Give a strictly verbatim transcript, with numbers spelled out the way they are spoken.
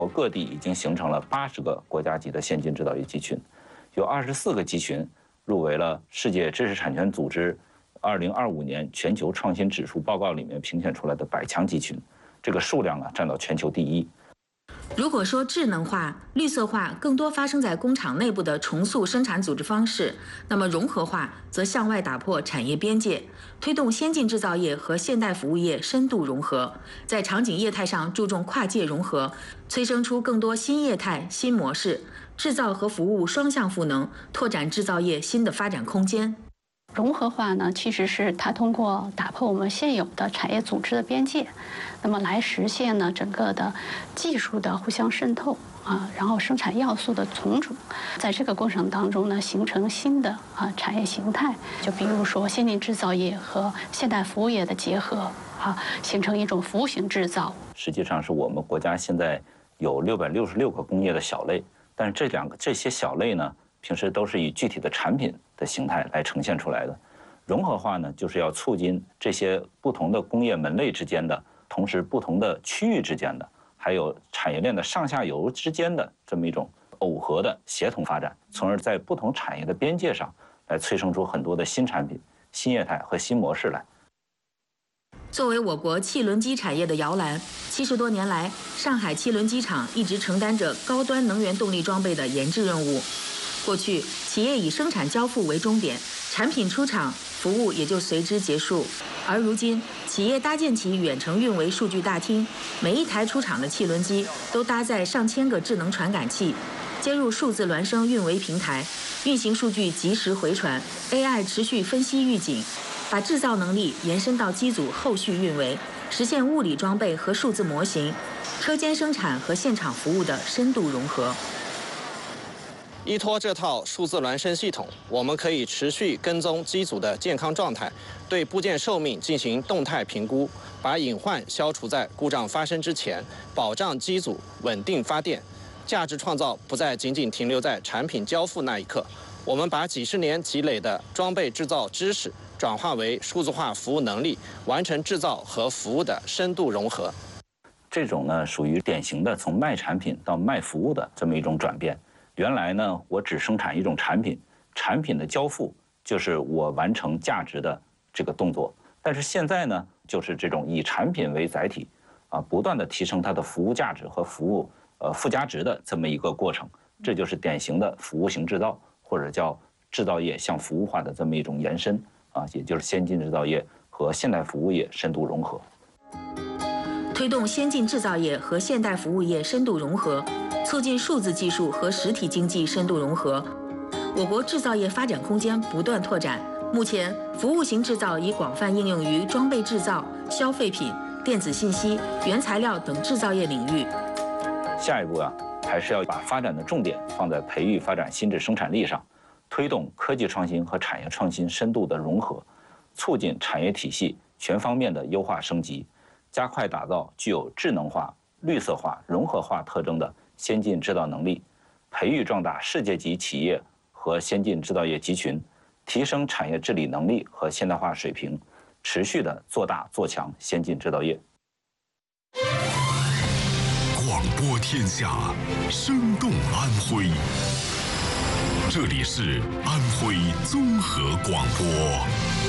各地已经形成了八十个国家级的先进制造业集群，有二十四个集群入围了世界知识产权组织二零二五年全球创新指数报告里面评选出来的百强集群，这个数量啊占到全球第一。 如果说智能化、绿色化更多发生在工厂内部的重塑生产组织方式，那么融合化则向外打破产业边界，推动先进制造业和现代服务业深度融合，在场景业态上注重跨界融合，催生出更多新业态、新模式，制造和服务双向赋能，拓展制造业新的发展空间。 融合化呢，其实是它通过打破我们现有的产业组织的边界，那么来实现呢整个的技术的互相渗透啊，然后生产要素的重组，在这个过程当中呢，形成新的啊产业形态，就比如说先进制造业和现代服务业的结合啊，形成一种服务型制造。 实际上是我们国家现在有六百六十六个工业的小类，但是这两个这些小类呢，平时都是以具体的产品的形态来呈现出来的。融合化呢，就是要促进这些不同的工业门类之间的，同时不同的区域之间的，还有产业链的上下游之间的这么一种耦合的协同发展，从而在不同产业的边界上来催生出很多的新产品、新业态和新模式来。 作为我国汽轮机产业的摇篮，七十多年来，上海汽轮机厂一直承担着高端能源动力装备的研制任务。过去，企业以生产交付为终点，产品出厂，服务也就随之结束。而如今，企业搭建起远程运维数据大厅，每一台出厂的汽轮机都搭载上千个智能传感器，接入数字孪生运维平台，运行数据及时回传 ，A I 持续分析预警，把制造能力延伸到机组后续运维，实现物理装备和数字模型、车间生产和现场服务的深度融合。 依托这套数字孪生系统，我们可以持续跟踪机组的健康状态，对部件寿命进行动态评估，把隐患消除在故障发生之前，保障机组稳定发电。价值创造不再仅仅停留在产品交付那一刻，我们把几十年积累的装备制造知识转化为数字化服务能力，完成制造和服务的深度融合。 这种呢，属于典型的从卖产品到卖服务的这么一种转变。原来呢，我只生产一种产品，产品的交付就是我完成价值的这个动作。但是现在呢，就是这种以产品为载体，啊，不断的提升它的服务价值和服务呃附加值的这么一个过程。这就是典型的服务型制造，或者叫制造业向服务化的这么一种延伸啊，也就是先进制造业和现代服务业深度融合。 推动先进制造业和现代服务业深度融合，促进数字技术和实体经济深度融合，我国制造业发展空间不断拓展。目前，服务型制造已广泛应用于装备制造、消费品、电子信息、原材料等制造业领域。 下一步啊，还是要把发展的重点放在培育发展新质生产力上，推动科技创新和产业创新深度的融合，促进产业体系全方面的优化升级，加快打造具有智能化、绿色化、融合化特征的先进制造能力，培育壮大世界级企业和先进制造业集群，提升产业治理能力和现代化水平，持续的做大做强先进制造业。 广播天下，生动安徽。这里是安徽综合广播。